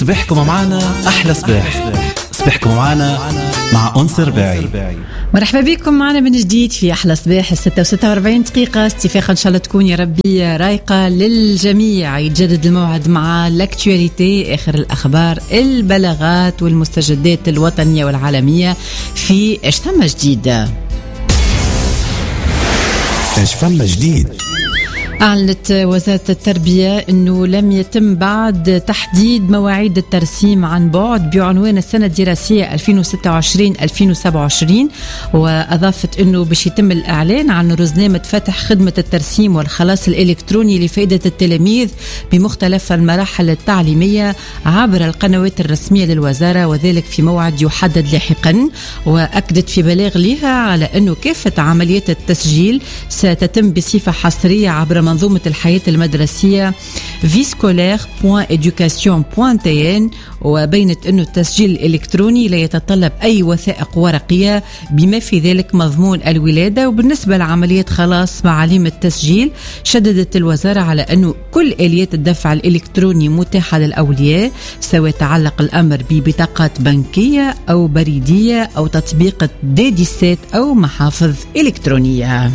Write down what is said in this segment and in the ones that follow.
صباحكم معنا أحلى صباح. صباحكم معنا مع أنس رباعي. مرحبا بكم معنا من جديد في أحلى صباح 46 دقيقة استفاقة إن شاء الله تكون يا ربي رايقة للجميع. يتجدد الموعد مع لاكتواليتي، آخر الأخبار، البلاغات والمستجدات الوطنية والعالمية في إيش ثم جديد. إيش ثم جديد. أعلنت وزارة التربية أنه لم يتم بعد تحديد مواعيد الترسيم عن بعد بعنوان السنة الدراسية 2026-2027، وأضافت أنه باش يتم الإعلان عن رزنامة فتح خدمة الترسيم والخلاص الإلكتروني لفائدة التلاميذ بمختلف المراحل التعليمية عبر القنوات الرسمية للوزارة، وذلك في موعد يحدد لاحقا. وأكدت في بلاغ لها على أنه كافة عمليات التسجيل ستتم بصفة حصرية عبر منظومة الحياة المدرسية viscolaire.education.tn، وبينت أنه التسجيل الإلكتروني لا يتطلب أي وثائق ورقية بما في ذلك مضمون الولادة. وبالنسبة لعملية خلاص معاليم التسجيل، شددت الوزارة على أنه كل آليات الدفع الإلكتروني متاحة للأولياء، سواء تعلق الأمر ببطاقات بنكية أو بريدية أو تطبيق ديديسات أو محافظ إلكترونية.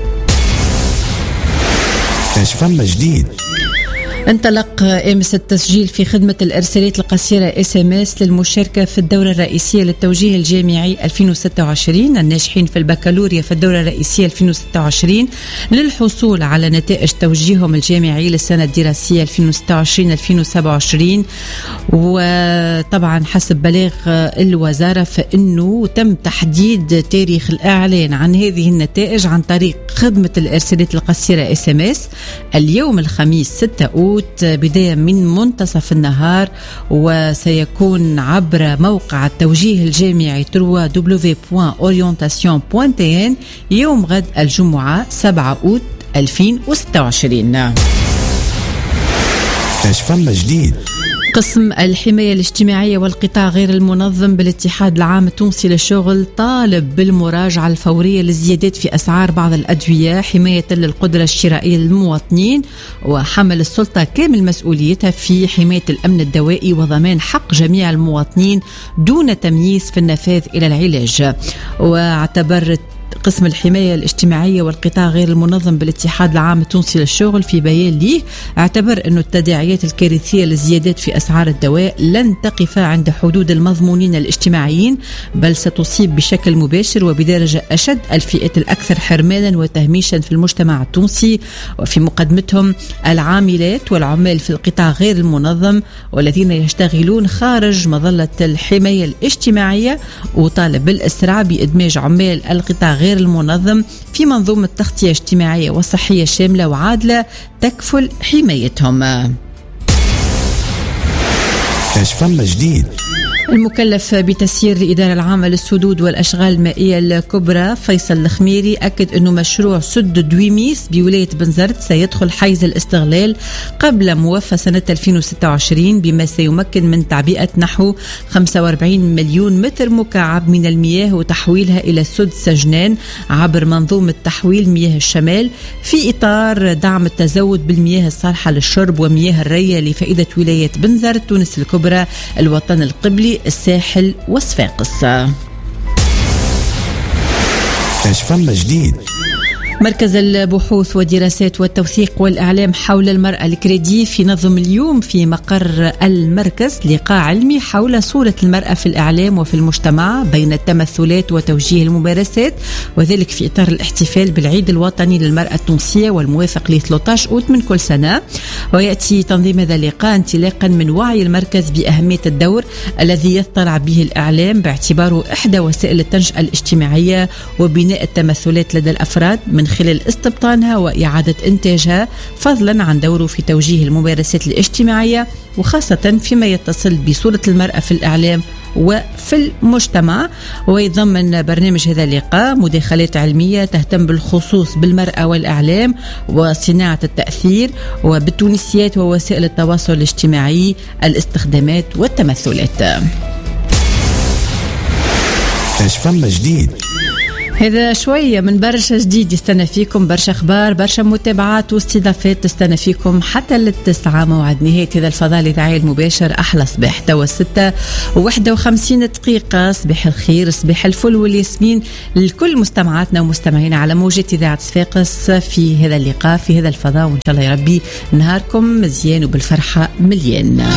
إيش ثم جديد. انطلق امس التسجيل في خدمة الارسالات القصيرة SMS للمشاركة في الدورة الرئيسية للتوجيه الجامعي 2026. الناجحين في البكالوريا في الدورة الرئيسية 2026 للحصول على نتائج توجيههم الجامعي للسنة الدراسية 2026-2027. وطبعا حسب بلاغ الوزارة فإنه تم تحديد تاريخ الإعلان عن هذه النتائج عن طريق خدمة الارسالات القصيرة SMS اليوم الخميس 6 أوت بداية من منتصف النهار، وسيكون عبر موقع التوجيه الجامعي www.orientation.tn يوم غد الجمعة 7 أوت 2026. إيش ثم جديد. قسم الحماية الاجتماعية والقطاع غير المنظم بالاتحاد العام التونسي للشغل طالب بالمراجعة الفورية للزيادات في أسعار بعض الأدوية حماية للقدرة الشرائية للمواطنين، وحمل السلطة كامل مسؤوليتها في حماية الأمن الدوائي وضمان حق جميع المواطنين دون تمييز في النفاذ إلى العلاج. واعتبرت قسم الحماية الاجتماعية والقطاع غير المنظم بالاتحاد العام التونسي للشغل في بيان ليه اعتبر أن التداعيات الكارثية للزيادات في أسعار الدواء لن تقف عند حدود المضمونين الاجتماعيين، بل ستصيب بشكل مباشر وبدرجة أشد الفئات الأكثر حرمانا وتهميشا في المجتمع التونسي، وفي مقدمتهم العاملات والعمال في القطاع غير المنظم والذين يشتغلون خارج مظلة الحماية الاجتماعية. وطالب بالإسراع بإدماج عمال القطاع غير المنظم في منظومة تغطية اجتماعية وصحية شاملة وعادلة تكفل حمايتهم. إيش ثم جديد. المكلف بتسيير الإدارة العامة للسدود والأشغال المائية الكبرى فيصل الخميري أكد أنه مشروع سد دويميس بولاية بنزرت سيدخل حيز الاستغلال قبل موفى سنة 2026 بما سيمكن من تعبئة نحو 45 مليون متر مكعب من المياه وتحويلها إلى سد سجنان عبر منظومة تحويل مياه الشمال في إطار دعم التزود بالمياه الصالحة للشرب ومياه الري لفائدة ولاية بنزرت تونس الكبرى الوطن القبلي الساحل وصفاقس. إيش ثم جديد. مركز البحوث والدراسات والتوثيق والإعلام حول المرأة الكريدي في نظم اليوم في مقر المركز لقاء علمي حول صورة المرأة في الإعلام وفي المجتمع بين التمثلات وتوجيه الممارسات، وذلك في إطار الاحتفال بالعيد الوطني للمرأة التونسية والموافق ل 13 أوت من كل سنة. ويأتي تنظيم هذا اللقاء انطلاقا من وعي المركز بأهمية الدور الذي يطلع به الإعلام باعتباره إحدى وسائل التنشئة الاجتماعية وبناء التمثلات لدى الأفراد من خلال استبطانها وإعادة إنتاجها، فضلا عن دوره في توجيه الممارسات الاجتماعية وخاصة فيما يتصل بصورة المرأة في الإعلام وفي المجتمع. ويضمن برنامج هذا اللقاء مداخلات علمية تهتم بالخصوص بالمرأة والإعلام وصناعة التأثير وبالتونسيات ووسائل التواصل الاجتماعي الاستخدامات والتمثلات. إيش ثم جديد. هذا شوية من برشا جديد يستنى فيكم، برشا أخبار، برشا متابعات واستضافات تستنى فيكم حتى 9 موعد نهاية هذا الفضاء الإذاعي المباشر. أحلى صباح توا 6:51 دقيقة. صباح الخير، صباح الفل والياسمين لكل مستمعاتنا ومستمعينا على موجة إذاعة صفاقس في هذا اللقاء في هذا الفضاء، وإن شاء الله يا ربي نهاركم مزيان وبالفرحة مليان.